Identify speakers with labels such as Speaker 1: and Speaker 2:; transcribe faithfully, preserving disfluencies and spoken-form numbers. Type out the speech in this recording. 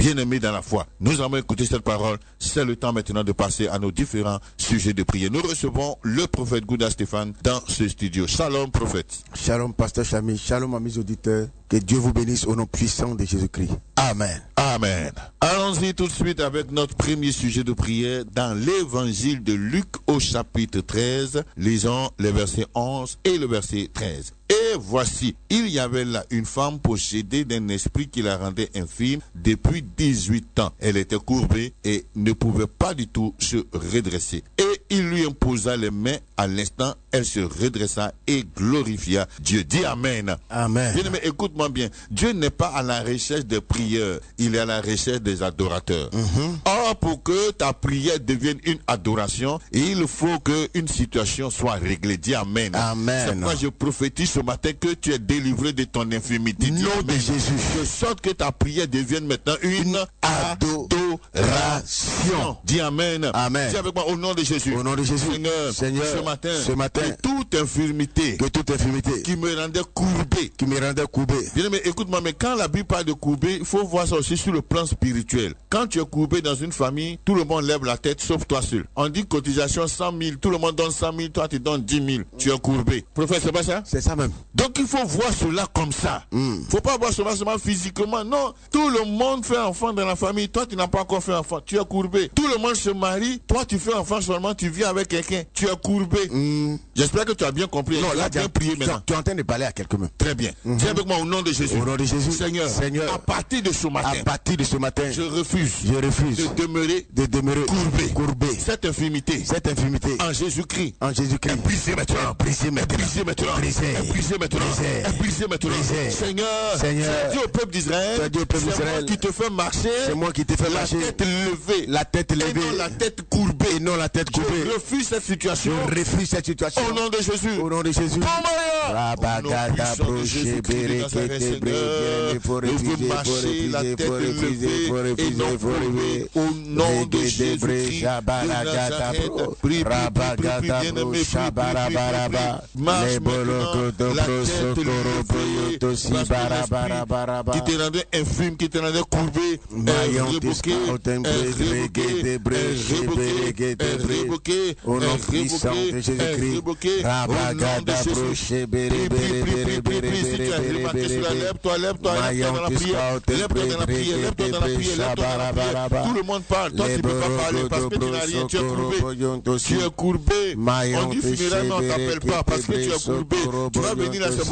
Speaker 1: Bien-aimés dans la foi, nous allons écouter cette parole. C'est le temps maintenant de passer à nos différents sujets de prière. Nous recevons le prophète Gouda Stéphane dans ce studio. Shalom, prophète.
Speaker 2: Shalom, pasteur Chami. Shalom, amis auditeurs. Que Dieu vous bénisse au nom puissant de Jésus-Christ. Amen.
Speaker 1: Amen. Allons-y tout de suite avec notre premier sujet de prière dans l'évangile de Luc au chapitre treize. Lisons les versets onze et le verset treize. Et voici, il y avait là une femme possédée d'un esprit qui la rendait infirme depuis dix-huit ans. Elle était courbée et ne pouvait pas du tout se redresser. Et il lui imposa les mains. À l'instant, elle se redressa et glorifia Dieu. Dis Amen.
Speaker 2: Amen.
Speaker 1: Bien, mais écoute-moi bien. Dieu n'est pas à la recherche des prieurs. Il est à la recherche des adorateurs. Mm-hmm. Or, pour que ta prière devienne une adoration, il faut qu'une situation soit réglée. Dis Amen.
Speaker 2: Amen.
Speaker 1: C'est pourquoi je prophétise ce matin que tu es délivré de ton infirmité.
Speaker 2: Nom de Jésus.
Speaker 1: De sorte que ta prière devienne maintenant une adoration. Dis Amen.
Speaker 2: Amen.
Speaker 1: Dis avec moi au nom de Jésus.
Speaker 2: Au nom de Jésus.
Speaker 1: Seigneur,
Speaker 2: Seigneur,
Speaker 1: ce matin,
Speaker 2: ce matin,
Speaker 1: que toute infirmité,
Speaker 2: que toute infirmité
Speaker 1: qui me rendait courbé,
Speaker 2: qui me rendait courbé.
Speaker 1: Bien, mais écoute-moi, mais quand la Bible parle de courbé, il faut voir ça aussi sur le plan spirituel. Quand tu es courbé dans une famille, tout le monde lève la tête, sauf toi seul. On dit cotisation cent mille, tout le monde donne cent mille, toi tu donnes dix mille. Tu es courbé. Prophète, c'est pas ça?
Speaker 2: C'est ça même.
Speaker 1: Donc il faut voir cela comme ça. Il mm. ne faut pas voir cela seulement physiquement. Non, tout le monde fait enfant dans la famille. Toi, tu n'as pas encore fait enfant. Tu es courbé. Tout le monde se marie. Toi, tu fais enfant seulement. Tu vis avec quelqu'un. Tu es courbé. Mm. J'espère que tu as bien compris.
Speaker 2: Non, là, tu as
Speaker 1: prié maintenant.
Speaker 2: Tu es en train de parler à quelqu'un.
Speaker 1: Très bien. Mm-hmm. Dis avec moi au nom de Jésus.
Speaker 2: Au nom de Jésus.
Speaker 1: Seigneur,
Speaker 2: Seigneur,
Speaker 1: à partir de ce matin,
Speaker 2: à partir de ce matin,
Speaker 1: je refuse,
Speaker 2: je refuse
Speaker 1: de demeurer,
Speaker 2: de demeurer
Speaker 1: courbé,
Speaker 2: courbé.
Speaker 1: Cette infirmité,
Speaker 2: cette infirmité,
Speaker 1: en Jésus-Christ,
Speaker 2: en Jésus-Christ,
Speaker 1: brisez maintenant,
Speaker 2: brisez maintenant,
Speaker 1: brisez maintenant,
Speaker 2: brisez,
Speaker 1: brisez maintenant, brisez maintenant. Seigneur,
Speaker 2: Seigneur,
Speaker 1: tu dis au peuple d'Israël, c'est moi qui te fais marcher,
Speaker 2: c'est moi qui te fais marcher,
Speaker 1: la tête levée,
Speaker 2: la tête levée,
Speaker 1: et non la tête courbée,
Speaker 2: et non la tête courbée.
Speaker 1: Je refuse cette situation,
Speaker 2: je refuse cette situation.
Speaker 1: Au nom de Jésus,
Speaker 2: au nom de Jésus.
Speaker 1: Rabagada broché bérékété Seigneur, nous vous marchez la tête levée et non courbée. Au nom de Jésus-Christ de Nazareth, prie, prie, prie, bien-aimé, prie, marche maintenant la tête levée, qui te rendait infirme, qui te rendait courbé, est révoqué, est révoqué, est révoqué,
Speaker 2: au nom puissant de Jésus-Christ.
Speaker 1: Au nom de Jésus. Prie, prie, prie, prie, prie, si tu as remarqué cela, lève-toi, lève-toi, lève-toi dans la prière, lève-toi dans la prière, lève-toi dans la prière, lève-toi dans la prière. Tout le monde parle, toi tu ne peux pas parler parce que tu n'as rien, tu es courbé, tu es courbé. On dit funérailles, mais on ne t'appelle pas parce que tu es courbé. Tu vas venir à ce